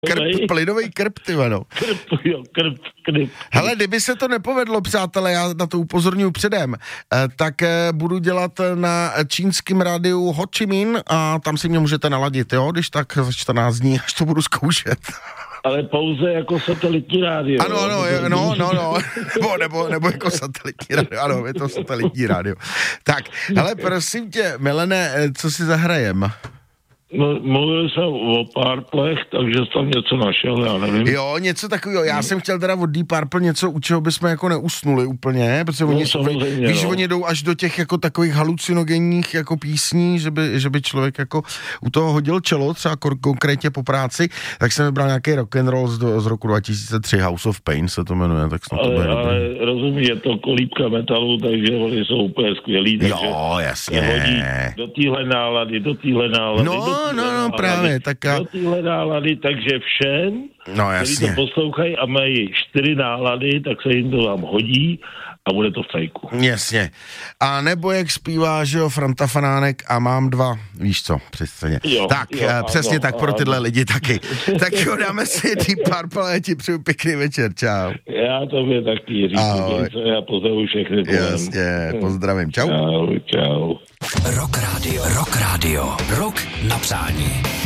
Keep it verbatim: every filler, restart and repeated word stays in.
Krp, plynovej krp, ty vano. Krp, jo, krp, krp. Hele, kdyby se to nepovedlo, přátelé, já na to upozorňuji předem, tak budu dělat na čínském rádiu Ho Chi Minh a tam si mě můžete naladit, jo, když tak za čtrnáct dní, až to budu zkoušet. Ale pouze jako satelitní rádio. Ano, ano, je, no, no, no, nebo, nebo, nebo jako satelitní rádio, ano, je to satelitní rádio. Tak, hele, prosím tě, Milene, co si zahrajem? No, mluvil jsem o Purplech, takže jsi tam něco našel, já nevím. Jo, něco takového. Já jsem chtěl teda od Deep Purple něco, u čeho bychom jako neusnuli úplně, protože no, oni jsou, víš, no. Oni jdou až do těch jako takových halucinogenních jako písní, že by, že by člověk jako u toho hodil čelo, třeba konkrétně po práci, tak jsem vybral nějaký rock and roll z, z roku dva tisíce tři, House of Pain se to jmenuje, tak snad to bude ale, ale rozumím, je to kolíbka metalu, takže oni jsou úplně skvělí. Jo, jasně. Hodí do téhle nálady, do téhle nálady, no, do No, no, no, právě, tak a... Do téhle nálady, takže všem, no, kteří to poslouchají a mají čtyři nálady, tak se jim to vám hodí a bude to v fejku. Jasně. A nebo jak zpívá, že jo, Franta Fanánek a mám dva, víš co, přesně. Jo, tak, jo, uh, přesně ano, tak pro tyhle ano. lidi taky. Tak jo, dáme si Deep Purple, já ti přeju pěkný večer, čau. Já tobě taky říkám, já pozdravuji všechny. Jasně, pozdravím, čau. Čau, čau. Rock Radio, Rock Radio, Rock na přání.